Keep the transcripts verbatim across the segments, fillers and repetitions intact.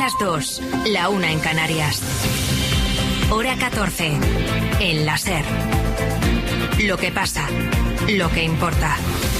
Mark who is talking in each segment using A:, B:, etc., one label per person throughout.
A: las dos, la una en Canarias. Hora catorce, en la SER. Lo que pasa, lo que importa.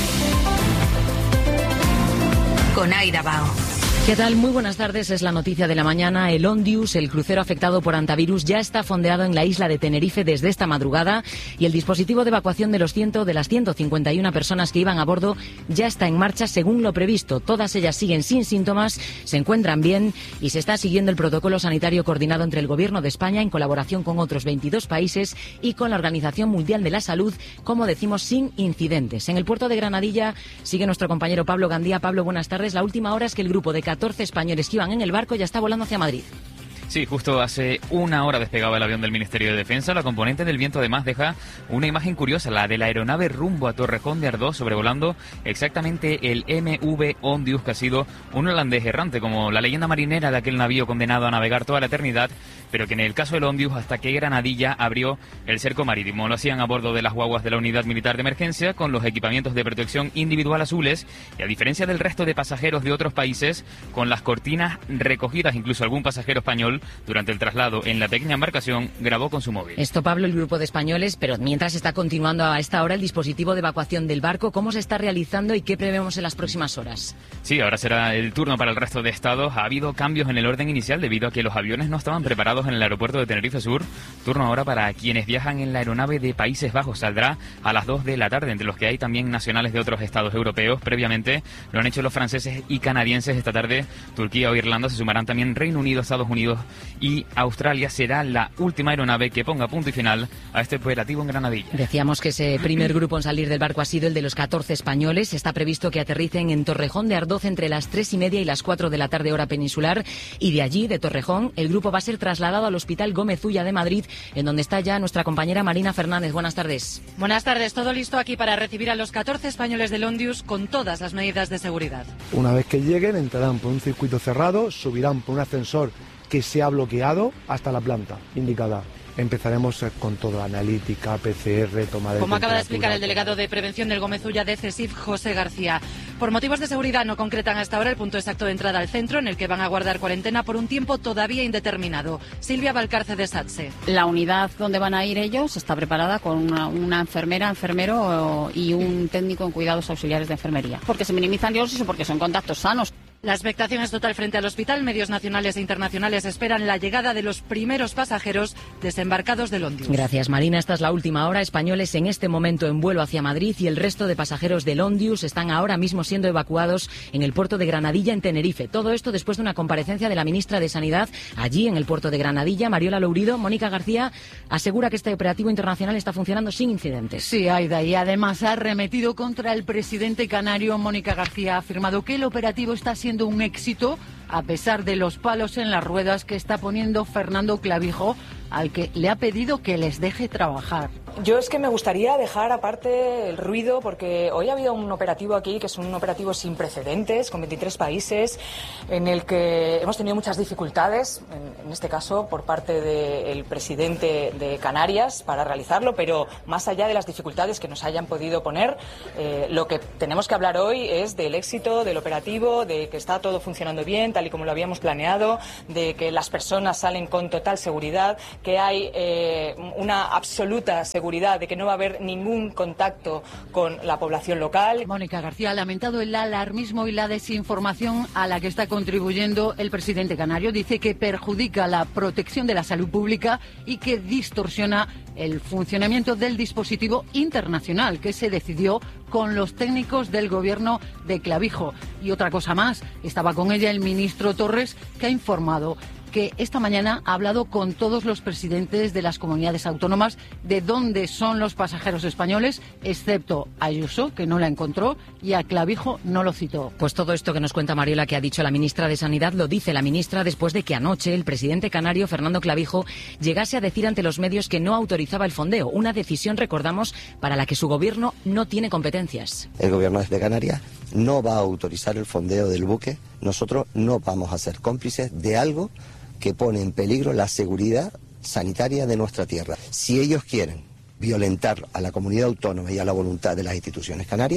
A: Con Aida Bao.
B: ¿Qué tal? Muy buenas tardes. Es la noticia de la mañana. El Ondius, el crucero afectado por hantavirus, ya está fondeado en la isla de Tenerife desde esta madrugada y el dispositivo de evacuación de los ciento, de las ciento cincuenta y una personas que iban a bordo ya está en marcha según lo previsto. Todas ellas siguen sin síntomas, se encuentran bien y se está siguiendo el protocolo sanitario coordinado entre el Gobierno de España en colaboración con otros veintidós países y con la Organización Mundial de la Salud, como decimos, sin incidentes. En el puerto de Granadilla sigue nuestro compañero Pablo Gandía. Pablo, buenas tardes. La última hora es que el grupo de catorce españoles que iban en el barco ya está volando hacia Madrid.
C: Sí, justo hace una hora despegaba el avión del Ministerio de Defensa. La componente del viento además deja una imagen curiosa, la de la aeronave rumbo a Torrejón de Ardoz, sobrevolando exactamente el M V Ondius, que ha sido un holandés errante, como la leyenda marinera de aquel navío condenado a navegar toda la eternidad, pero que en el caso del Ondius, hasta que Granadilla abrió el cerco marítimo. Lo hacían a bordo de las guaguas de la Unidad Militar de Emergencia, con los equipamientos de protección individual azules, y a diferencia del resto de pasajeros de otros países, con las cortinas recogidas. Incluso algún pasajero español, durante el traslado en la pequeña embarcación, grabó con su móvil.
B: Esto, Pablo, el grupo de españoles, pero mientras está continuando a esta hora el dispositivo de evacuación del barco, ¿cómo se está realizando y qué prevemos en las próximas horas?
C: Sí, ahora será el turno para el resto de estados. Ha habido cambios en el orden inicial debido a que los aviones no estaban preparados en el aeropuerto de Tenerife Sur. Turno ahora para quienes viajan en la aeronave de Países Bajos. Saldrá a las dos de la tarde, entre los que hay también nacionales de otros estados europeos. Previamente lo han hecho los franceses y canadienses. Esta tarde Turquía o Irlanda se sumarán también Reino Unido, Estados Unidos y Australia. Será la última aeronave que ponga punto y final a este operativo en Granadilla.
B: Decíamos que ese primer grupo en salir del barco ha sido el de los catorce españoles. Está previsto que aterricen en Torrejón de Ardoz entre las tres y media y las cuatro de la tarde, hora peninsular, y de allí, de Torrejón, el grupo va a ser trasladado al Hospital Gómez Ulla de Madrid, en donde está ya nuestra compañera Marina Fernández. Buenas tardes.
D: Buenas tardes. Todo listo aquí para recibir a los catorce españoles del Ondius con todas las medidas de seguridad.
E: Una vez que lleguen, entrarán por un circuito cerrado, subirán por un ascensor que se ha bloqueado hasta la planta indicada. Empezaremos con toda analítica, P C R, toma de
D: Como acaba de explicar el delegado de prevención del Gómez Ulla de CESIF, José García. Por motivos de seguridad no concretan hasta ahora el punto exacto de entrada al centro, en el que van a guardar cuarentena por un tiempo todavía indeterminado. Silvia Valcarce de SATSE.
F: La unidad donde van a ir ellos está preparada con una, una enfermera, enfermero y un técnico en cuidados auxiliares de enfermería. Porque se minimizan riesgos y porque son contactos sanos.
D: La expectación es total frente al hospital. Medios nacionales e internacionales esperan la llegada de los primeros pasajeros desembarcados del Ondius.
B: Gracias, Marina. Esta es la última hora. Españoles en este momento en vuelo hacia Madrid y el resto de pasajeros del Ondius están ahora mismo siendo evacuados en el puerto de Granadilla, en Tenerife. Todo esto después de una comparecencia de la ministra de Sanidad allí en el puerto de Granadilla, Mariola Lourido. Mónica García asegura que este operativo internacional está funcionando sin incidentes.
G: Sí, Aida, y además ha arremetido contra el presidente canario. Mónica García ha afirmado que el operativo está siendo un éxito a pesar de los palos en las ruedas que está poniendo Fernando Clavijo, al que le ha pedido que les deje trabajar.
H: Yo es que me gustaría dejar aparte el ruido, porque hoy ha habido un operativo aquí que es un operativo sin precedentes, con veintitrés países, en el que hemos tenido muchas dificultades, en, en este caso por parte del presidente de Canarias, para realizarlo, pero más allá de las dificultades que nos hayan podido poner, eh, lo que tenemos que hablar hoy es del éxito del operativo, de que está todo funcionando bien, tal y como lo habíamos planeado, de que las personas salen con total seguridad, que hay eh, una absoluta seguridad de que no va a haber ningún contacto con la población local.
G: Mónica García ha lamentado el alarmismo y la desinformación a la que está contribuyendo el presidente canario. Dice que perjudica la protección de la salud pública y que distorsiona el funcionamiento del dispositivo internacional que se decidió con los técnicos del gobierno de Clavijo. Y otra cosa más, estaba con ella el ministro Torres, que ha informado que esta mañana ha hablado con todos los presidentes de las comunidades autónomas de dónde son los pasajeros españoles, excepto a Ayuso, que no la encontró, y a Clavijo no lo citó.
B: Pues todo esto que nos cuenta Mariola, que ha dicho la ministra de Sanidad, lo dice la ministra después de que anoche el presidente canario, Fernando Clavijo, llegase a decir ante los medios que no autorizaba el fondeo. Una decisión, recordamos, para la que su gobierno no tiene competencias.
I: El gobierno de Canarias no va a autorizar el fondeo del buque. Nosotros no vamos a ser cómplices de algo que pone en peligro la seguridad sanitaria de nuestra tierra. Si ellos quieren violentar a la comunidad autónoma y a la voluntad de las instituciones canarias,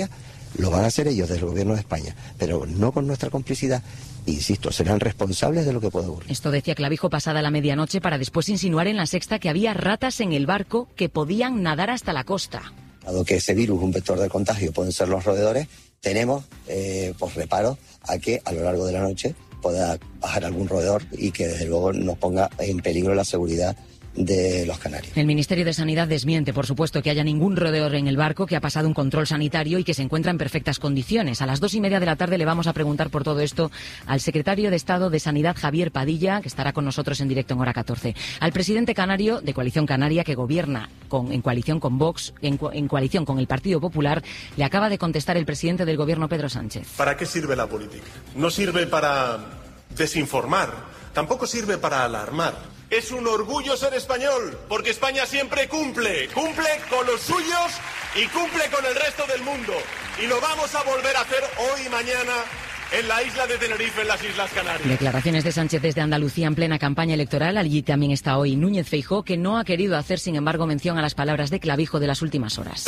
I: lo van a hacer ellos desde el gobierno de España, pero no con nuestra complicidad. Insisto, serán responsables de lo que pueda ocurrir.
B: Esto decía Clavijo pasada la medianoche para después insinuar en La Sexta que había ratas en el barco que podían nadar hasta la costa.
I: Dado que ese virus, un vector de contagio, pueden ser los roedores, tenemos eh, pues reparo a que a lo largo de la noche pueda bajar algún roedor y que desde luego nos ponga en peligro la seguridad de los canarios.
B: El Ministerio de Sanidad desmiente, por supuesto, que haya ningún roedor en el barco, que ha pasado un control sanitario y que se encuentra en perfectas condiciones. A las dos y media de la tarde le vamos a preguntar por todo esto al secretario de Estado de Sanidad, Javier Padilla, que estará con nosotros en directo en Hora catorce. Al presidente canario de Coalición Canaria, que gobierna con, en coalición con Vox, en, en coalición con el Partido Popular, le acaba de contestar el presidente del Gobierno, Pedro Sánchez.
J: ¿Para qué sirve la política? No sirve para desinformar, tampoco sirve para alarmar. Es un orgullo ser español, porque España siempre cumple, cumple con los suyos y cumple con el resto del mundo. Y lo vamos a volver a hacer hoy y mañana en la isla de Tenerife, en las Islas Canarias.
B: Declaraciones de Sánchez desde Andalucía en plena campaña electoral. Allí también está hoy Núñez Feijóo, que no ha querido hacer, sin embargo, mención a las palabras de Clavijo de las últimas horas.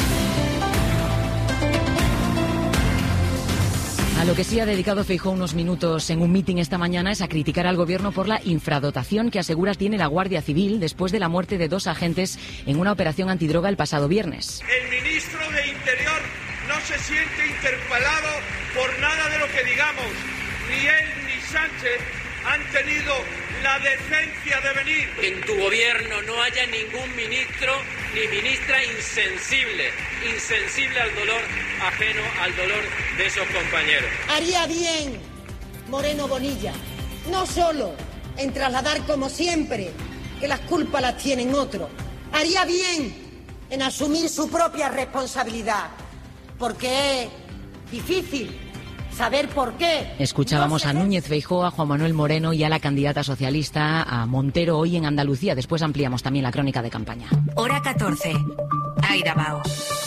B: A lo que sí ha dedicado Feijóo unos minutos en un mitin esta mañana es a criticar al Gobierno por la infradotación que asegura tiene la Guardia Civil después de la muerte de dos agentes en una operación antidroga el pasado viernes.
K: El ministro de Interior no se siente interpelado por nada de lo que digamos. Ni él ni Sánchez han tenido la decencia de venir.
L: En tu gobierno no haya ningún ministro ni ministra insensible, insensible al dolor ajeno, al dolor de esos compañeros.
M: Haría bien Moreno Bonilla, no solo en trasladar como siempre que las culpas las tienen otros, haría bien en asumir su propia responsabilidad, porque es difícil saber por qué.
B: Escuchábamos
M: no
B: a Núñez Feijóo, a Juan Manuel Moreno y a la candidata socialista, a Montero, hoy en Andalucía. Después ampliamos también la crónica de campaña.
A: Hora catorce. Aida Bao.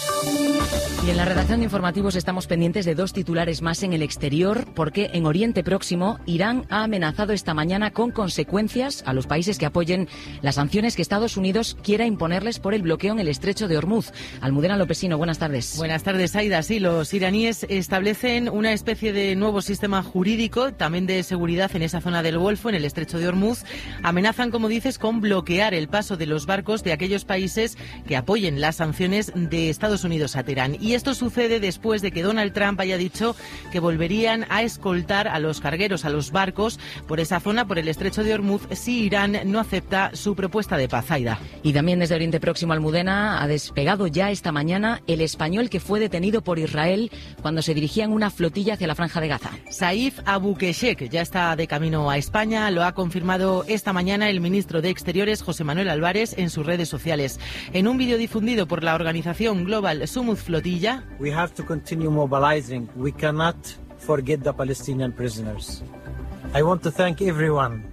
B: Y en la redacción de informativos estamos pendientes de dos titulares más en el exterior, porque en Oriente Próximo Irán ha amenazado esta mañana con consecuencias a los países que apoyen las sanciones que Estados Unidos quiera imponerles por el bloqueo en el estrecho de Hormuz. Almudena Lopesino, buenas tardes.
N: Buenas tardes, Aida. Sí, los iraníes establecen una especie de nuevo sistema jurídico, también de seguridad en esa zona del Golfo, en el estrecho de Hormuz. Amenazan, como dices, con bloquear el paso de los barcos de aquellos países que apoyen las sanciones de Estados Unidos a Teherán. Y esto sucede después de que Donald Trump haya dicho que volverían a escoltar a los cargueros, a los barcos, por esa zona, por el estrecho de Hormuz, si Irán no acepta su propuesta de paz. Aida.
B: Y también desde Oriente Próximo, Almudena, ha despegado ya esta mañana el español que fue detenido por Israel cuando se dirigía en una flotilla hacia la Franja de Gaza.
N: Saif Abu Keshek ya está de camino a España, lo ha confirmado esta mañana el ministro de Exteriores, José Manuel Álvarez, en sus redes sociales. En un vídeo difundido por la organización Global Sumud Flotilla,
O: We have to continue mobilizing. We cannot forget the Palestinian prisoners. I want to thank everyone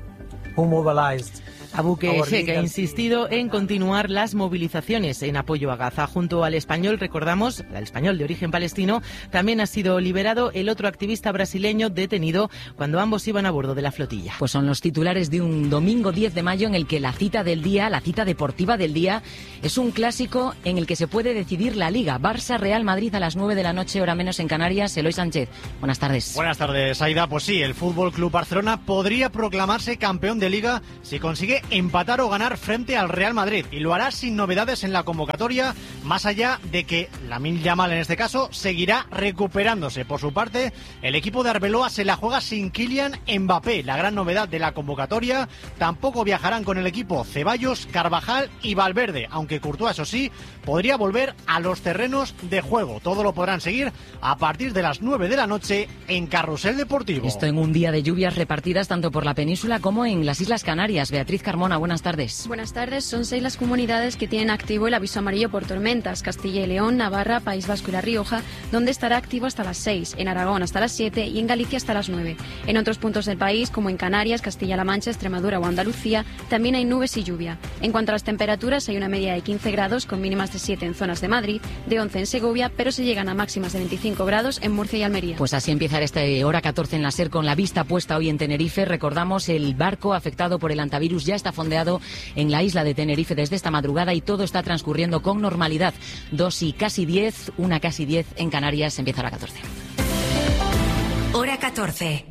O: who mobilized.
N: Abu Keshek ha insistido en continuar las movilizaciones en apoyo a Gaza. Junto al español, recordamos, al español de origen palestino, también ha sido liberado el otro activista brasileño detenido cuando ambos iban a bordo de la flotilla.
B: Pues son los titulares de un domingo diez de mayo en el que la cita del día, la cita deportiva del día, es un clásico en el que se puede decidir la Liga. Barça-Real Madrid a las nueve de la noche, hora menos en Canarias. Eloy Sánchez, buenas tardes.
P: Buenas tardes, Aida. Pues sí, el F C Barcelona podría proclamarse campeón de Liga si consigue empatar o ganar frente al Real Madrid, y lo hará sin novedades en la convocatoria, más allá de que Lamine Yamal en este caso seguirá recuperándose. Por su parte, el equipo de Arbeloa se la juega sin Kylian Mbappé, la gran novedad de la convocatoria. Tampoco viajarán con el equipo Ceballos, Carvajal y Valverde, aunque Courtois, eso sí, podría volver a los terrenos de juego. Todo lo podrán seguir a partir de las nueve de la noche en Carrusel Deportivo.
B: Esto en un día de lluvias repartidas tanto por la península como en las Islas Canarias. Beatriz Carmona, buenas tardes.
Q: Buenas tardes. Son seis las comunidades que tienen activo el aviso amarillo por tormentas: Castilla y León, Navarra, País Vasco y La Rioja, donde estará activo hasta las seis, en Aragón hasta las siete y en Galicia hasta las nueve. En otros puntos del país, como en Canarias, Castilla-La Mancha, Extremadura o Andalucía, también hay nubes y lluvia. En cuanto a las temperaturas, hay una media de quince grados, con mínimas de siete en zonas de Madrid, de once en Segovia, pero se llegan a máximas de veinticinco grados en Murcia y Almería.
B: Pues así empieza esta hora catorce en la SER, con la vista puesta hoy en Tenerife. Recordamos, el barco afectado por el antivirus ya está está fondeado en la isla de Tenerife desde esta madrugada y todo está transcurriendo con normalidad. Dos y casi diez, una casi diez en Canarias, empieza a la catorce.
A: Hora catorce.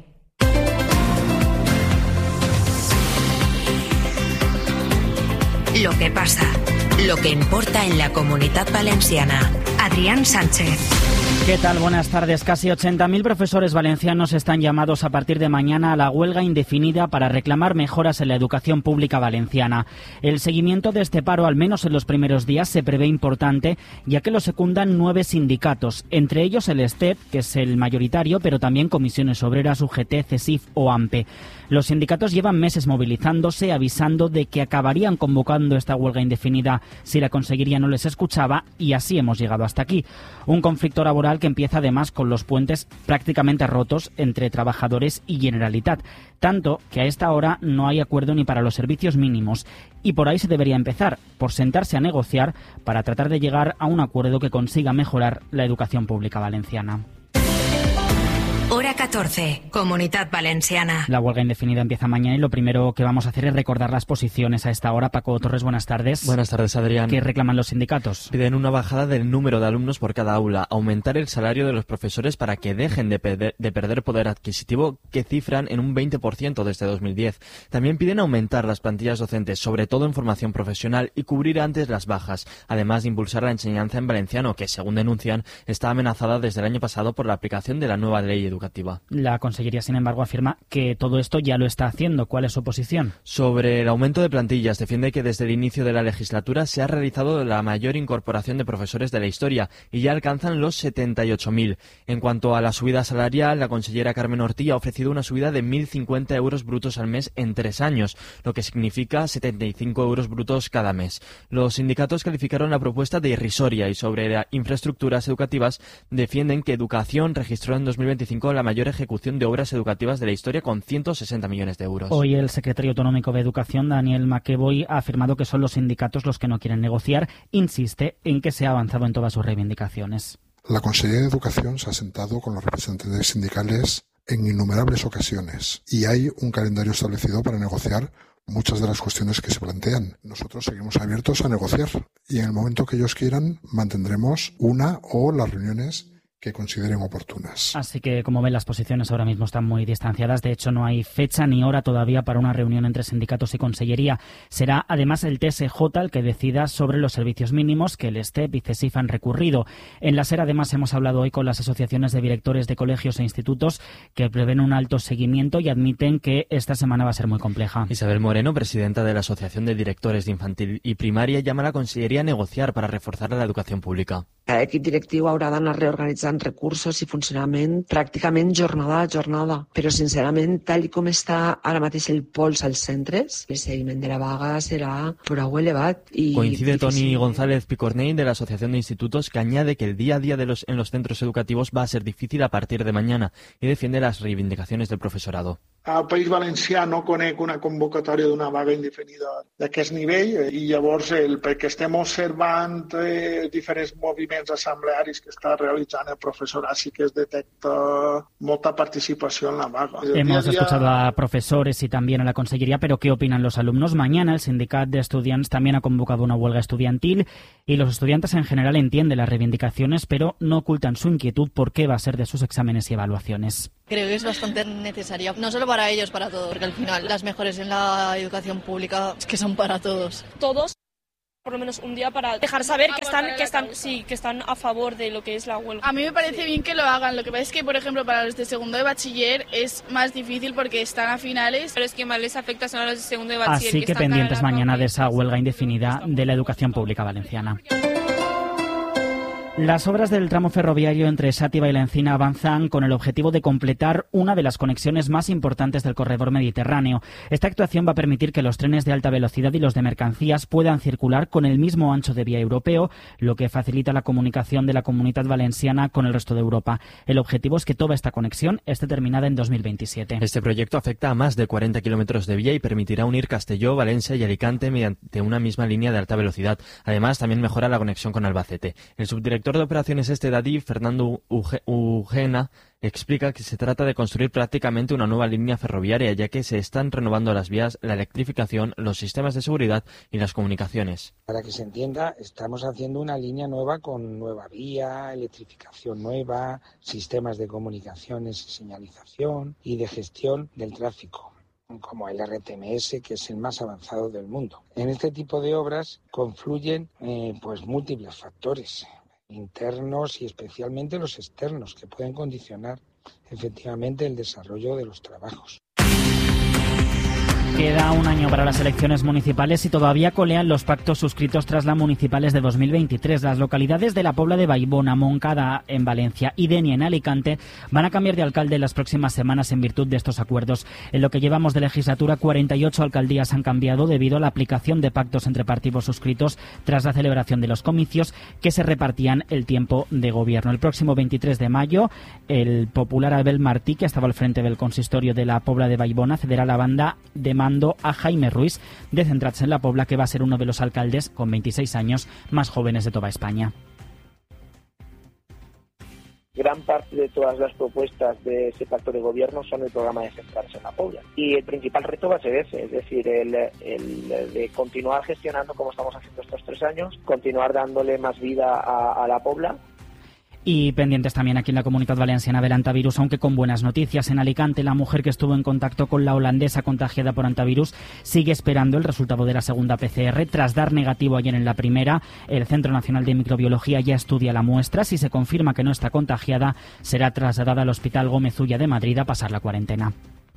A: Lo que pasa, lo que importa en la Comunitat Valenciana. Adrián Sánchez.
R: ¿Qué tal? Buenas tardes. Casi ochenta mil profesores valencianos están llamados a partir de mañana a la huelga indefinida para reclamar mejoras en la educación pública valenciana. El seguimiento de este paro, al menos en los primeros días, se prevé importante, ya que lo secundan nueve sindicatos, entre ellos el STEP, que es el mayoritario, pero también Comisiones Obreras, U G T, CESIF o AMPE. Los sindicatos llevan meses movilizándose, avisando de que acabarían convocando esta huelga indefinida si la Consellería no les escuchaba, y así hemos llegado hasta aquí. Un conflicto laboral que empieza además con los puentes prácticamente rotos entre trabajadores y Generalitat, tanto que a esta hora no hay acuerdo ni para los servicios mínimos. Y por ahí se debería empezar, por sentarse a negociar para tratar de llegar a un acuerdo que consiga mejorar la educación pública valenciana.
A: Hora catorce, Comunitat Valenciana.
R: La huelga indefinida empieza mañana y lo primero que vamos a hacer es recordar las posiciones a esta hora. Paco Torres, buenas tardes.
S: Buenas tardes, Adrián.
R: ¿Qué reclaman los sindicatos?
S: Piden una bajada del número de alumnos por cada aula, aumentar el salario de los profesores para que dejen de perder, de perder poder adquisitivo, que cifran en un veinte por ciento desde dos mil diez. También piden aumentar las plantillas docentes, sobre todo en formación profesional, y cubrir antes las bajas, además de impulsar la enseñanza en valenciano, que, según denuncian, está amenazada desde el año pasado por la aplicación de la nueva ley educativa.
R: La Consellería, sin embargo, afirma que todo esto ya lo está haciendo. ¿Cuál es su posición?
S: Sobre el aumento de plantillas, defiende que desde el inicio de la legislatura se ha realizado la mayor incorporación de profesores de la historia y ya alcanzan los setenta y ocho mil. En cuanto a la subida salarial, la consellera Carmen Ortí ha ofrecido una subida de mil cincuenta euros brutos al mes en tres años, lo que significa setenta y cinco euros brutos cada mes. Los sindicatos calificaron la propuesta de irrisoria y sobre las infraestructuras educativas defienden que Educación registró en dos mil veinticinco la mayor ejecución de obras educativas de la historia con ciento sesenta millones de euros.
R: Hoy el secretario autonómico de Educación, Daniel McEvoy, ha afirmado que son los sindicatos los que no quieren negociar. Insiste en que se ha avanzado en todas sus reivindicaciones.
T: La Consellería de Educación se ha sentado con los representantes sindicales en innumerables ocasiones y hay un calendario establecido para negociar muchas de las cuestiones que se plantean. Nosotros seguimos abiertos a negociar y en el momento que ellos quieran mantendremos una o las reuniones que consideren oportunas.
R: Así que, como ven, las posiciones ahora mismo están muy distanciadas. De hecho, no hay fecha ni hora todavía para una reunión entre sindicatos y Consellería. Será, además, el T S J el que decida sobre los servicios mínimos que el STEP y CESIF han recurrido. En la SER, además, hemos hablado hoy con las asociaciones de directores de colegios e institutos que prevén un alto seguimiento y admiten que esta semana va a ser muy compleja.
S: Isabel Moreno, presidenta de la Asociación de Directores de Infantil y Primaria, llama a la Consellería a negociar para reforzar la educación pública.
U: Cada equip directiu haurà d'anar reorganitzant recursos i funcionament pràcticament jornada a jornada. Però, sincerament, tal com està ara mateix el pols als centres, el seguiment de la vaga serà prou elevat. I
S: Coincide
U: difícil.
S: Toni González Picornell, de la Asociación de Institutos, que añade que el día a día de los, en los centros educativos va a ser difícil a partir de mañana y defiende las reivindicacions del profesorado.
V: Al País Valencià no conec una convocatòria d'una vaga indefinida d'aquest nivell i llavors el, perquè estem observant eh, diferents moviments assemblearis que està realitzant el professorat sí que es detecta molta participació en la vaga.
R: Hemos escuchado a profesores y también a la Consellería, pero ¿qué opinan los alumnos? Mañana el Sindicat de Estudiants también ha convocado una huelga estudiantil y los estudiantes en general entienden las reivindicaciones, pero no ocultan su inquietud por qué va a ser de sus exámenes y evaluaciones.
W: Creo que es bastante necesaria, no solo para ellos, para todos, porque al final las mejores en la educación pública es que son para todos.
X: Todos, por lo menos un día para dejar saber que están, que están, sí, que están a favor de lo que es la huelga.
Y: A mí me parece bien que lo hagan, lo que pasa es que, por ejemplo, para los de segundo de bachiller es más difícil porque están a finales.
X: Pero es que más les afecta son a los de segundo de bachiller.
R: Así que, que pendientes mañana de esa huelga indefinida de la educación pública valenciana. Las obras del tramo ferroviario entre Xàtiva y La Encina avanzan con el objetivo de completar una de las conexiones más importantes del corredor mediterráneo. Esta actuación va a permitir que los trenes de alta velocidad y los de mercancías puedan circular con el mismo ancho de vía europeo, lo que facilita la comunicación de la Comunitat Valenciana con el resto de Europa. El objetivo es que toda esta conexión esté terminada en dos mil veintisiete.
S: Este proyecto afecta a más de cuarenta kilómetros de vía y permitirá unir Castelló, Valencia y Alicante mediante una misma línea de alta velocidad. Además, también mejora la conexión con Albacete. El subdirector director de operaciones este de Adif, Fernando Ugena, explica que se trata de construir prácticamente una nueva línea ferroviaria, ya que se están renovando las vías, la electrificación, los sistemas de seguridad y las comunicaciones.
C: Para que se entienda, estamos haciendo una línea nueva con nueva vía, electrificación nueva, sistemas de comunicaciones y señalización y de gestión del tráfico, como el R T M S, que es el más avanzado del mundo. En este tipo de obras confluyen eh, pues múltiples factores internos y especialmente los externos, que pueden condicionar efectivamente el desarrollo de los trabajos.
R: Queda un año para las elecciones municipales y todavía colean los pactos suscritos tras las municipales de dos mil veintitrés. Las localidades de la Pobla de Vallbona, Moncada en Valencia y Denia en Alicante van a cambiar de alcalde en las próximas semanas en virtud de estos acuerdos. En lo que llevamos de legislatura, cuarenta y ocho alcaldías han cambiado debido a la aplicación de pactos entre partidos suscritos tras la celebración de los comicios que se repartían el tiempo de gobierno. El próximo veintitrés de mayo, el popular Abel Martí, que estaba al frente del consistorio de la Pobla de Vallbona, cederá la banda de mando a Jaime Ruiz de Centrats en la Pobla, que va a ser uno de los alcaldes con veintiséis años más jóvenes de toda España.
D: Gran parte de todas las propuestas de ese pacto de gobierno son el programa de Centrats en la Pobla. Y el principal reto va a ser ese, es decir, el, el de continuar gestionando como estamos haciendo estos tres años, continuar dándole más vida a, a la Pobla.
R: Y pendientes también aquí en la Comunidad Valenciana del antivirus, aunque con buenas noticias. En Alicante, la mujer que estuvo en contacto con la holandesa contagiada por antivirus sigue esperando el resultado de la segunda P C R. Tras dar negativo ayer en la primera, el Centro Nacional de Microbiología ya estudia la muestra. Si se confirma que no está contagiada, será trasladada al Hospital Gómez Ulla de Madrid a pasar la cuarentena.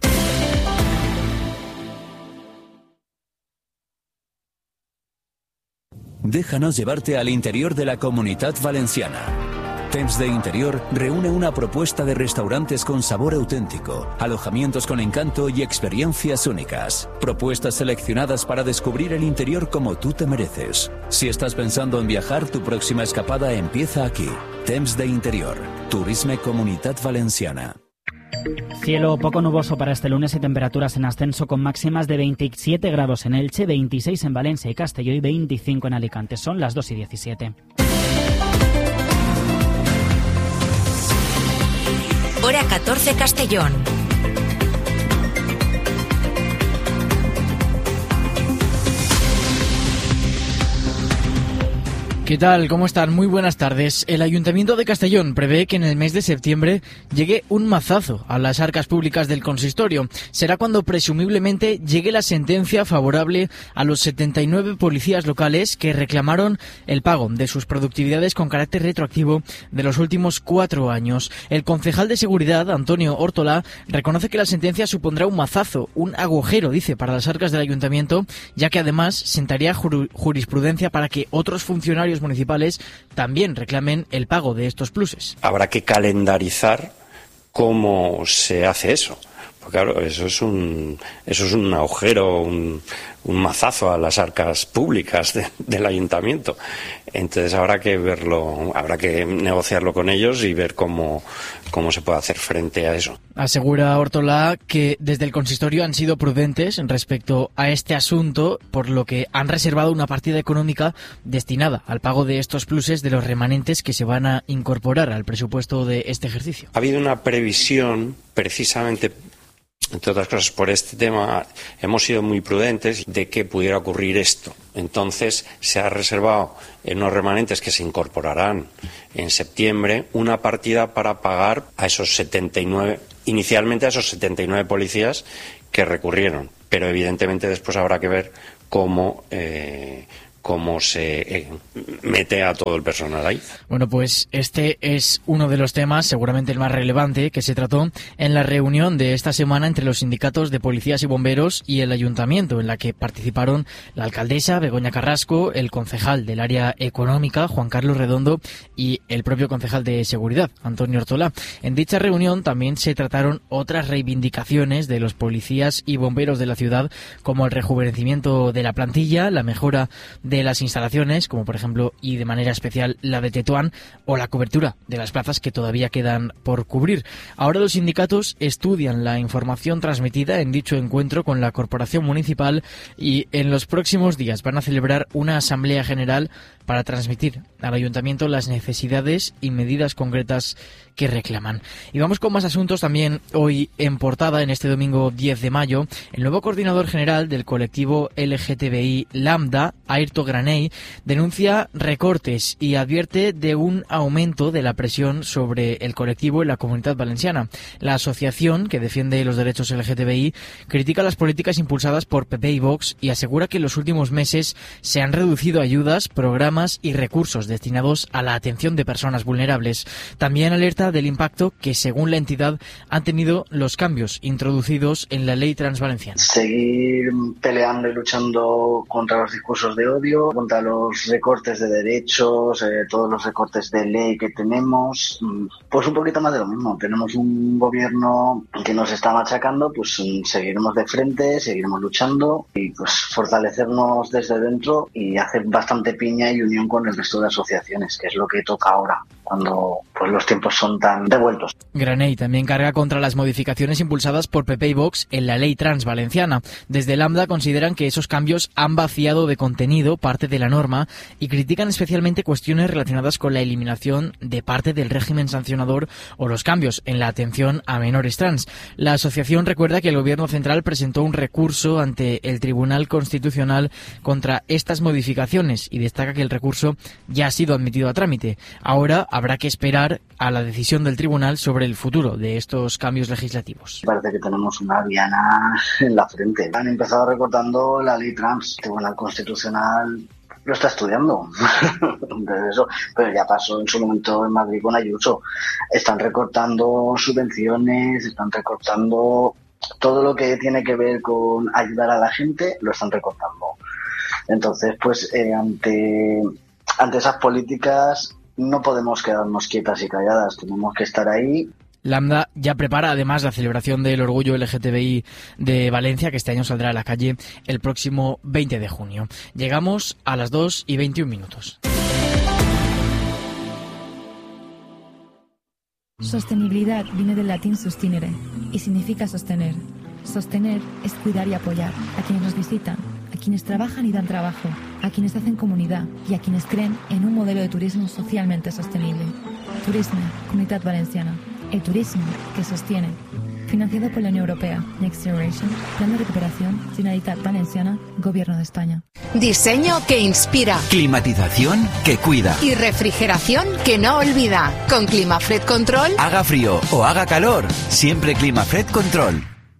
E: Déjanos llevarte al interior de la Comunidad Valenciana. Temps de Interior reúne una propuesta de restaurantes con sabor auténtico, alojamientos con encanto y experiencias únicas. Propuestas seleccionadas para descubrir el interior como tú te mereces. Si estás pensando en viajar, tu próxima escapada empieza aquí. Temps de Interior. Turisme Comunitat Valenciana.
R: Cielo poco nuboso para este lunes y temperaturas en ascenso con máximas de veintisiete grados en Elche, veintiséis en Valencia y Castelló y veinticinco en Alicante. Son las dos y diecisiete.
A: Hora catorce Castellón.
F: ¿Qué tal? ¿Cómo están? Muy buenas tardes. El Ayuntamiento de Castellón prevé que en el mes de septiembre llegue un mazazo a las arcas públicas del consistorio. Será cuando presumiblemente llegue la sentencia favorable a los setenta y nueve policías locales que reclamaron el pago de sus productividades con carácter retroactivo de los últimos cuatro años. El concejal de Seguridad, Antonio Órtola, reconoce que la sentencia supondrá un mazazo, un agujero, dice, para las arcas del Ayuntamiento, ya que además sentaría jurisprudencia para que otros funcionarios municipales también reclamen el pago de estos pluses.
H: Habrá que calendarizar cómo se hace eso. Porque claro, eso es un eso es un agujero, un, un mazazo a las arcas públicas de, del ayuntamiento. Entonces habrá que verlo, habrá que negociarlo con ellos y ver cómo, cómo se puede hacer frente a eso.
F: Asegura Órtola que desde el consistorio han sido prudentes respecto a este asunto, por lo que han reservado una partida económica destinada al pago de estos pluses de los remanentes que se van a incorporar al presupuesto de este ejercicio.
H: Ha habido una previsión precisamente, entre otras cosas, por este tema hemos sido muy prudentes de que pudiera ocurrir esto. Entonces se ha reservado en unos remanentes que se incorporarán en septiembre una partida para pagar a esos setenta y nueve, inicialmente a esos setenta y nueve policías que recurrieron. Pero evidentemente después habrá que ver cómo eh, cómo se eh, mete a todo el personal ahí.
F: Bueno, pues este es uno de los temas, seguramente el más relevante, que se trató en la reunión de esta semana entre los sindicatos de policías y bomberos y el ayuntamiento, en la que participaron la alcaldesa Begoña Carrasco, el concejal del área económica, Juan Carlos Redondo, y el propio concejal de seguridad, Antonio Órtola. En dicha reunión también se trataron otras reivindicaciones de los policías y bomberos de la ciudad, como el rejuvenecimiento de la plantilla, la mejora de de las instalaciones, como por ejemplo y de manera especial la de Tetuán, o la cobertura de las plazas que todavía quedan por cubrir. Ahora los sindicatos estudian la información transmitida en dicho encuentro con la Corporación Municipal y en los próximos días van a celebrar una asamblea general para transmitir al Ayuntamiento las necesidades y medidas concretas que reclaman. Y vamos con más asuntos también hoy en portada, en este domingo diez de mayo. El nuevo coordinador general del colectivo L G T B I Lambda, Airto Granell, denuncia recortes y advierte de un aumento de la presión sobre el colectivo en la Comunidad Valenciana. La asociación que defiende los derechos L G T B I critica las políticas impulsadas por P P y Vox y asegura que en los últimos meses se han reducido ayudas, programas y recursos destinados a la atención de personas vulnerables. También alerta del impacto que, según la entidad, han tenido los cambios introducidos en la ley trans valenciana.
G: Seguir peleando y luchando contra los discursos de odio, contra los recortes de derechos, eh, todos los recortes de ley que tenemos, pues un poquito más de lo mismo. Tenemos un gobierno que nos está machacando, pues seguiremos de frente, seguiremos luchando y pues fortalecernos desde dentro y hacer bastante piña y unión con el resto de asociaciones, que es lo que toca ahora, cuando pues los tiempos son tan revueltos.
F: Granell también carga contra las modificaciones impulsadas por P P y Vox en la ley trans valenciana. Desde Lambda consideran que esos cambios han vaciado de contenido parte de la norma y critican especialmente cuestiones relacionadas con la eliminación de parte del régimen sancionador o los cambios en la atención a menores trans. La asociación recuerda que el Gobierno central presentó un recurso ante el Tribunal Constitucional contra estas modificaciones y destaca que el recurso ya ha sido admitido a trámite. Ahora habrá que esperar a la decisión del tribunal sobre el futuro de estos cambios legislativos.
G: Parece que tenemos una diana en la frente. Han empezado recortando la ley trans. El Tribunal Constitucional lo está estudiando. Eso, pero ya pasó en su momento en Madrid con Ayuso. Están recortando subvenciones, están recortando todo lo que tiene que ver con ayudar a la gente, lo están recortando. Entonces, pues eh, ante, ante esas políticas no podemos quedarnos quietas y calladas, tenemos que estar ahí.
F: Lambda ya prepara además la celebración del orgullo L G T B I de Valencia, que este año saldrá a la calle el próximo veinte de junio. Llegamos a las dos y veintiún minutos.
I: Sostenibilidad viene del latín sustinere y significa sostener. Sostener es cuidar y apoyar a quienes nos visitan, a quienes trabajan y dan trabajo, a quienes hacen comunidad y a quienes creen en un modelo de turismo socialmente sostenible. Turisme, Comunitat Valenciana. El turismo que sostiene. Financiado por la Unión Europea, Next Generation, Plan de Recuperación, Generalitat Valenciana, Gobierno de España.
J: Diseño que inspira.
K: Climatización que cuida.
J: Y refrigeración que no olvida. Con Climafred Control.
K: Haga frío o haga calor, siempre Climafred Control.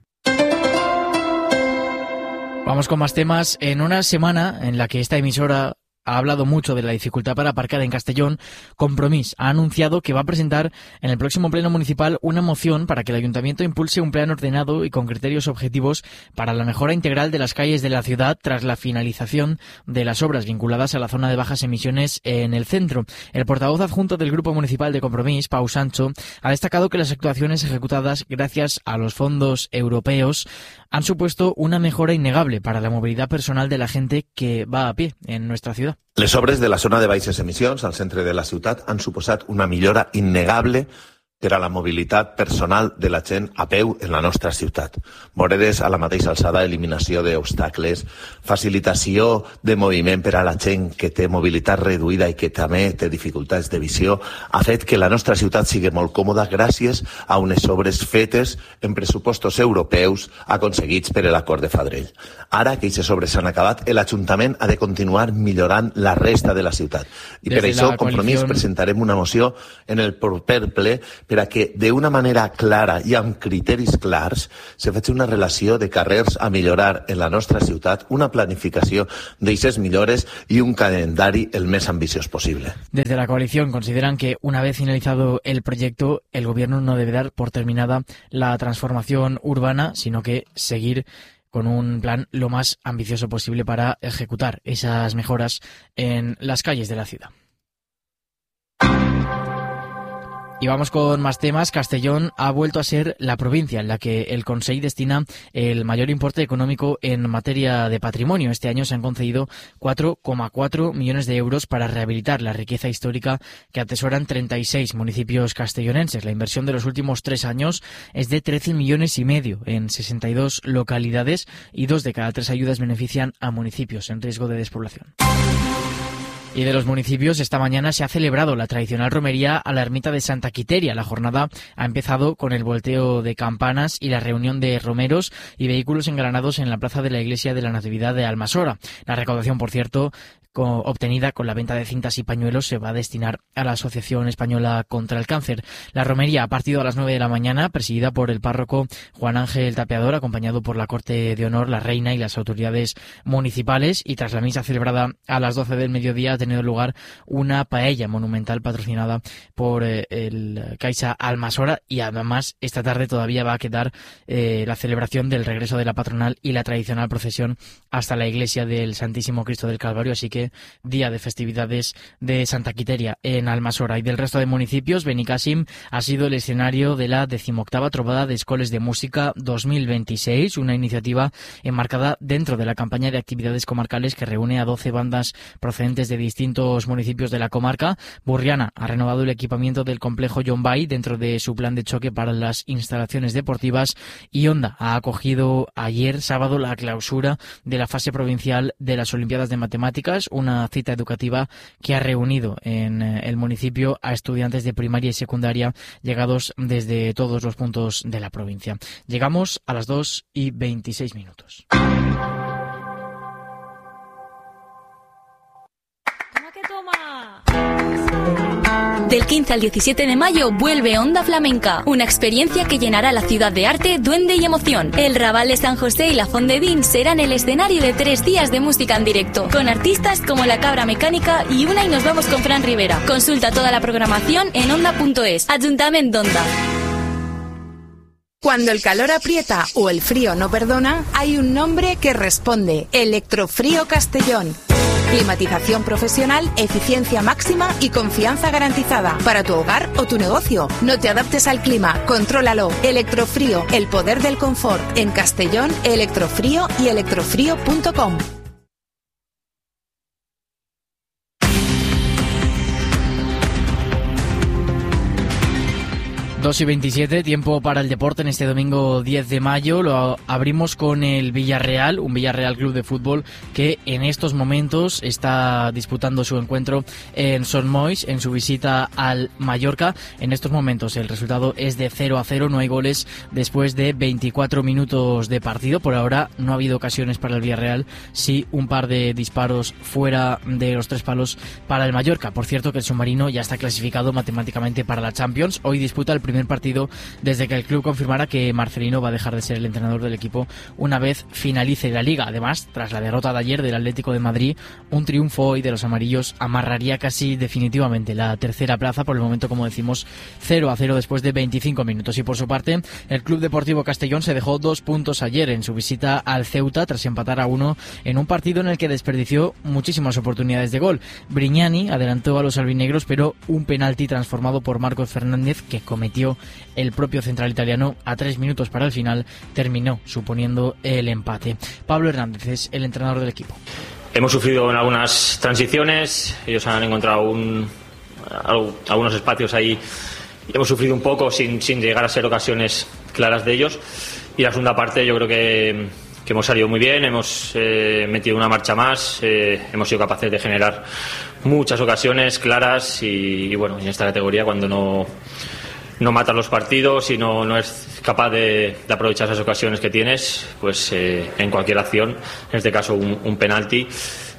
F: Vamos con más temas. En una semana en la que esta emisora ha hablado mucho de la dificultad para aparcar en Castellón, Compromís ha anunciado que va a presentar en el próximo pleno municipal una moción para que el ayuntamiento impulse un plan ordenado y con criterios objetivos para la mejora integral de las calles de la ciudad tras la finalización de las obras vinculadas a la zona de bajas emisiones en el centro. El portavoz adjunto del Grupo Municipal de Compromís, Pau Sancho, ha destacado que las actuaciones ejecutadas gracias a los fondos europeos han supuesto una mejora innegable para la movilidad personal de la gente que va a pie en nuestra ciudad.
L: Les obres de la zona de baixes emissions al centre de la ciutat han suposat una millora innegable per a la mobilitat personal de la gent a peu en la nostra ciutat. Voredes a la mateixa alçada, eliminació d'obstacles, facilitació de moviment per a la gent que té mobilitat reduïda i que també té dificultats de visió, ha fet que la nostra ciutat sigui molt còmoda gràcies a unes obres fetes en pressupostos europeus aconseguits per l'acord de Fadrell. Ara que aquestes obres s'han acabat, l'Ajuntament ha de continuar millorant la resta de la ciutat. I per això, Compromís, presentarem una moció en el proper ple per a que d'una manera clara i amb criteris clars se faci una relació de carrers a millorar en la nostra ciutat, una planificació d'eixes millores i un calendari el més ambiciós possible.
F: Desde la coalición consideran que una vez finalizado el proyecto, el gobierno no debe dar por terminada la transformación urbana, sino que seguir con un plan lo más ambicioso posible para ejecutar esas mejoras en las calles de la ciudad. Y vamos con más temas. Castellón ha vuelto a ser la provincia en la que el Consell destina el mayor importe económico en materia de patrimonio. Este año se han concedido cuatro coma cuatro millones de euros para rehabilitar la riqueza histórica que atesoran treinta y seis municipios castellonenses. La inversión de los últimos tres años es de trece millones y medio en sesenta y dos localidades, y dos de cada tres ayudas benefician a municipios en riesgo de despoblación. Y de los municipios, esta mañana se ha celebrado la tradicional romería a la ermita de Santa Quiteria. La jornada ha empezado con el volteo de campanas y la reunión de romeros y vehículos engranados en la plaza de la iglesia de la Natividad de Almasora. La recaudación, por cierto, obtenida con la venta de cintas y pañuelos, se va a destinar a la Asociación Española contra el Cáncer. La romería ha partido a las nueve de la mañana, presidida por el párroco Juan Ángel Tapeador, acompañado por la Corte de Honor, la Reina y las autoridades municipales, y tras la misa celebrada a las doce del mediodía ha tenido lugar una paella monumental patrocinada por eh, el Caixa Almasora, y además esta tarde todavía va a quedar eh, la celebración del regreso de la patronal y la tradicional procesión hasta la iglesia del Santísimo Cristo del Calvario, así que día de festividades de Santa Quiteria en Almasora. Y del resto de municipios, Benicàssim ha sido el escenario de la decimoctava Trobada de Escoles de Música dos mil veintiséis, una iniciativa enmarcada dentro de la campaña de actividades comarcales que reúne a doce bandas procedentes de distintos municipios de la comarca. Burriana ha renovado el equipamiento del complejo John Bay dentro de su plan de choque para las instalaciones deportivas, y Onda ha acogido ayer sábado la clausura de la fase provincial de las Olimpiadas de Matemáticas, una cita educativa que ha reunido en el municipio a estudiantes de primaria y secundaria llegados desde todos los puntos de la provincia. Llegamos a las dos y veintiséis minutos.
M: Del quince al diecisiete de mayo vuelve Onda Flamenca, una experiencia que llenará la ciudad de arte, duende y emoción. El Raval de San José y la Fondedín serán el escenario de tres días de música en directo, con artistas como La Cabra Mecánica y Una y nos vamos con Fran Rivera. Consulta toda la programación en onda punto es. Ayuntamiento de Onda.
J: Cuando el calor aprieta o el frío no perdona, hay un nombre que responde: Electrofrío Castellón. Climatización profesional, eficiencia máxima y confianza garantizada para tu hogar o tu negocio. No te adaptes al clima, contrólalo. Electrofrío, el poder del confort. En Castellón, Electrofrío y electrofrío punto com.
F: dos y veintisiete, tiempo para el deporte en este domingo diez de mayo. Lo abrimos con el Villarreal, un Villarreal Club de Fútbol que en estos momentos está disputando su encuentro en Son Moix, en su visita al Mallorca. En estos momentos el resultado es de cero a cero, no hay goles después de veinticuatro minutos de partido. Por ahora no ha habido ocasiones para el Villarreal, sí un par de disparos fuera de los tres palos para el Mallorca. Por cierto que el submarino ya está clasificado matemáticamente para la Champions. Hoy disputa el primer partido desde que el club confirmara que Marcelino va a dejar de ser el entrenador del equipo una vez finalice la Liga. Además, tras la derrota de ayer del Atlético de Madrid, un triunfo hoy de los amarillos amarraría casi definitivamente la tercera plaza. Por el momento, como decimos, cero a cero después de veinticinco minutos. Y por su parte, el Club Deportivo Castellón se dejó dos puntos ayer en su visita al Ceuta tras empatar a uno en un partido en el que desperdició muchísimas oportunidades de gol. Brignani adelantó a los albinegros, pero un penalti transformado por Marcos Fernández, que cometió el propio central italiano a tres minutos para el final, terminó suponiendo el empate. Pablo Hernández es el entrenador del equipo.
N: Hemos sufrido en algunas transiciones, ellos han encontrado un, algunos espacios ahí y hemos sufrido un poco sin, sin llegar a ser ocasiones claras de ellos, y la segunda parte yo creo que, que hemos salido muy bien, hemos eh, metido una marcha más, eh, hemos sido capaces de generar muchas ocasiones claras y, y bueno, en esta categoría cuando no no matas los partidos y no, no es capaz de, de aprovechar esas ocasiones que tienes, pues eh, en cualquier acción, en este caso un, un penalti,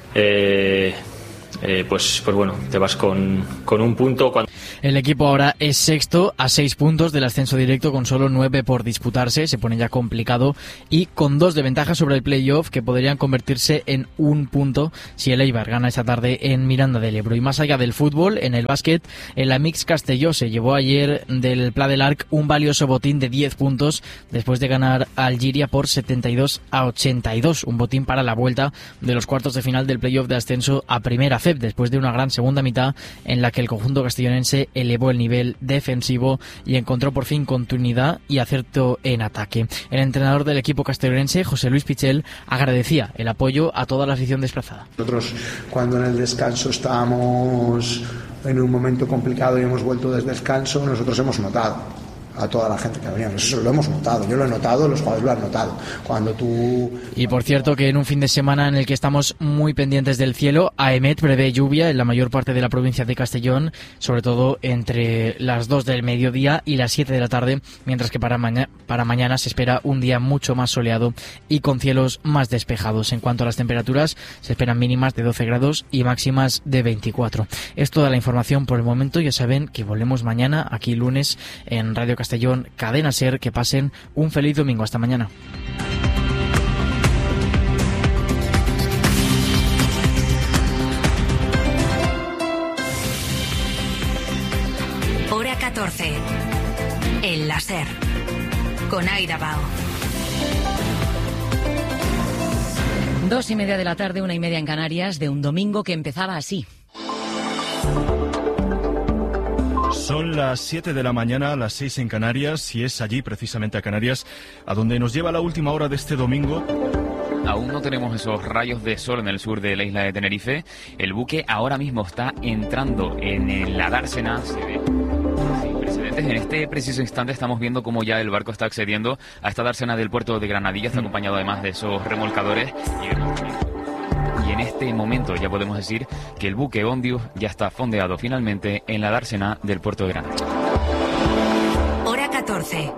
N: eh, eh, pues, pues bueno, te vas con, con un punto. Cuando...
F: El equipo ahora es sexto a seis puntos del ascenso directo, con solo nueve por disputarse. Se pone ya complicado y con dos de ventaja sobre el playoff, que podrían convertirse en un punto si el Eibar gana esta tarde en Miranda del Ebro. Y más allá del fútbol, en el básquet, el Amics Castelló se llevó ayer del Pla del Arc un valioso botín de diez puntos después de ganar a Algiria por setenta y dos a ochenta y dos, un botín para la vuelta de los cuartos de final del playoff de ascenso a Primera C. C E P después de una gran segunda mitad en la que el conjunto castellonense elevó el nivel defensivo y encontró por fin continuidad y acierto en ataque. El entrenador del equipo castellonense, José Luis Pichel, agradecía el apoyo a toda la afición desplazada.
B: Nosotros, cuando en el descanso estábamos en un momento complicado y hemos vuelto desde descanso, nosotros hemos notado a toda la gente que venía. Eso lo hemos notado, yo lo he notado, los jugadores lo han notado. Cuando tú...
F: Y por cierto que en un fin de semana en el que estamos muy pendientes del cielo, AEMET prevé lluvia en la mayor parte de la provincia de Castellón, sobre todo entre las dos del mediodía y las siete de la tarde, mientras que para, maña- para mañana se espera un día mucho más soleado y con cielos más despejados. En cuanto a las temperaturas, se esperan mínimas de doce grados y máximas de veinticuatro. Es toda la información por el momento. Ya saben que volvemos mañana, aquí lunes, en Radio Castellón. Castellón, Cadena SER, que pasen un feliz domingo. Hasta mañana.
A: Hora catorce. En la SER. Con Aida Bao.
O: Dos y media de la tarde, una y media en Canarias, de un domingo que empezaba así.
P: Son las siete de la mañana, las seis en Canarias, y es allí, precisamente a Canarias, a donde nos lleva la última hora de este domingo.
Q: Aún no tenemos esos rayos de sol en el sur de la isla de Tenerife. El buque ahora mismo está entrando en la dársena. Se ve sin precedentes. En este preciso instante estamos viendo cómo ya el barco está accediendo a esta dársena del puerto de Granadilla. Está acompañado además de esos remolcadores y de Y en este momento ya podemos decir que el buque Ondius ya está fondeado finalmente en la dársena del puerto de Granada.
A: Hora catorce.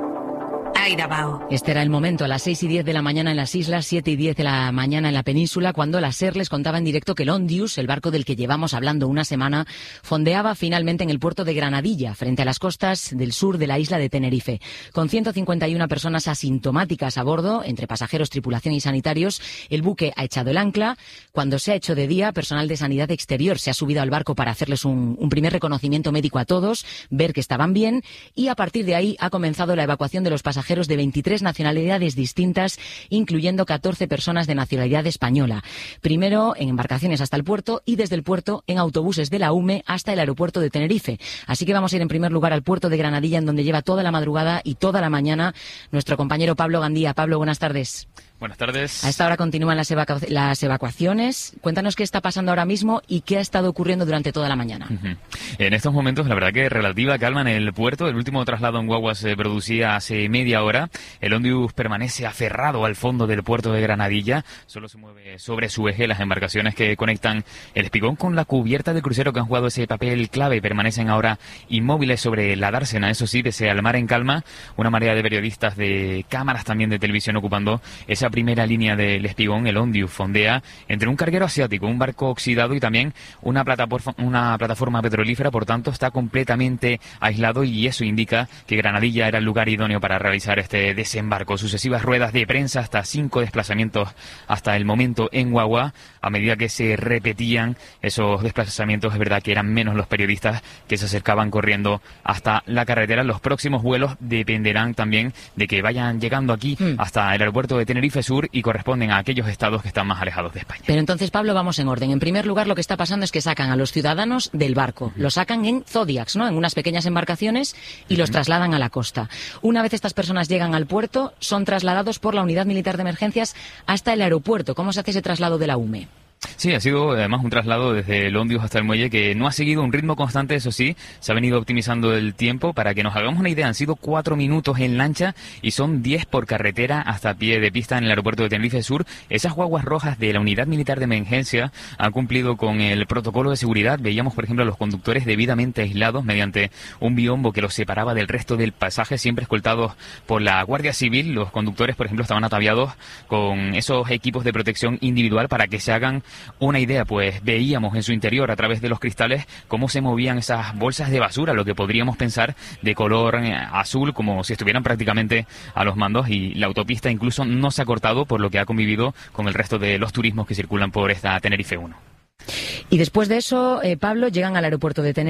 A: Aida Bao.
O: Este era el momento, a las seis y diez de la mañana en las islas, siete y diez de la mañana en la península, cuando la SER les contaba en directo que el Ondius, el barco del que llevamos hablando una semana, fondeaba finalmente en el puerto de Granadilla, frente a las costas del sur de la isla de Tenerife. Con ciento cincuenta y una personas asintomáticas a bordo, entre pasajeros, tripulación y sanitarios, el buque ha echado el ancla. Cuando se ha hecho de día, personal de sanidad exterior se ha subido al barco para hacerles un, un primer reconocimiento médico a todos, ver que estaban bien, y a partir de ahí ha comenzado la evacuación de los pasajeros de veintitrés nacionalidades distintas, incluyendo catorce personas de nacionalidad española. Primero en embarcaciones hasta el puerto y desde el puerto en autobuses de la U M E hasta el aeropuerto de Tenerife. Así que vamos a ir en primer lugar al puerto de Granadilla, en donde lleva toda la madrugada y toda la mañana nuestro compañero Pablo Gandía. Pablo, buenas tardes.
Q: Buenas tardes.
O: A esta hora continúan las, evacu- las evacuaciones. Cuéntanos qué está pasando ahora mismo y qué ha estado ocurriendo durante toda la mañana.
Q: Uh-huh. En estos momentos, la verdad que relativa calma en el puerto. El último traslado en guagua se producía hace media hora. El Ondius permanece aferrado al fondo del puerto de Granadilla. Solo se mueve sobre su eje. Las embarcaciones que conectan el espigón con la cubierta del crucero, que han jugado ese papel clave, permanecen ahora inmóviles sobre la dársena. Eso sí, pese al mar en calma, una marea de periodistas, de cámaras también de televisión ocupando esa primera línea del espigón. El Ondius fondea entre un carguero asiático, un barco oxidado y también una plataforma, una plataforma petrolífera. Por tanto, está completamente aislado, y eso indica que Granadilla era el lugar idóneo para realizar este desembarco. Sucesivas ruedas de prensa, hasta cinco desplazamientos hasta el momento en guagua. A medida que se repetían esos desplazamientos, es verdad que eran menos los periodistas que se acercaban corriendo hasta la carretera. Los próximos vuelos dependerán también de que vayan llegando aquí mm. hasta el aeropuerto de Tenerife Sur, y corresponden a aquellos estados que están más alejados de España.
O: Pero entonces, Pablo, vamos en orden. En primer lugar, lo que está pasando es que sacan a los ciudadanos del barco. Uh-huh. Los sacan en Zodiacs, ¿no? En unas pequeñas embarcaciones, y uh-huh. los trasladan a la costa. Una vez estas personas llegan al puerto, son trasladados por la Unidad Militar de Emergencias hasta el aeropuerto. ¿Cómo se hace ese traslado de la U M E?
Q: Sí, ha sido además un traslado desde el Ondius hasta el muelle que no ha seguido un ritmo constante, eso sí, se ha venido optimizando el tiempo. Para que nos hagamos una idea, han sido cuatro minutos en lancha y son diez por carretera hasta pie de pista en el aeropuerto de Tenerife Sur. Esas guaguas rojas de la Unidad Militar de Emergencia han cumplido con el protocolo de seguridad. Veíamos, por ejemplo, a los conductores debidamente aislados mediante un biombo que los separaba del resto del pasaje, siempre escoltados por la Guardia Civil. Los conductores, por ejemplo, estaban ataviados con esos equipos de protección individual. Para que se hagan una idea, pues veíamos en su interior, a través de los cristales, cómo se movían esas bolsas de basura, lo que podríamos pensar de color azul, como si estuvieran prácticamente a los mandos, y la autopista incluso no se ha cortado, por lo que ha convivido con el resto de los turismos que circulan por esta Tenerife uno.
O: Y después de eso, eh, Pablo, llegan al aeropuerto de Tenerife.